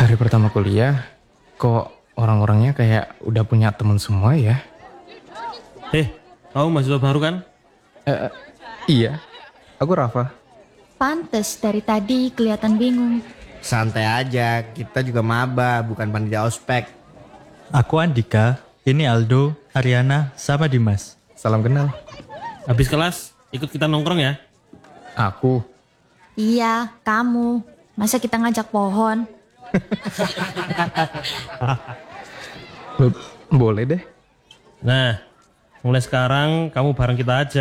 Hari pertama kuliah, kok orang-orangnya kayak udah punya temen semua ya? Kamu mahasiswa baru kan? Iya, aku Rafa. Pantes dari tadi kelihatan bingung. Santai aja, kita juga maba, bukan panitia ospek. Aku Andika, ini Aldo, Ariana, sama Dimas. Salam kenal. Habis kelas, ikut kita nongkrong ya. Aku. Iya, kamu. Masa kita ngajak pohon? Boleh deh. Nah, mulai sekarang kamu bareng kita aja.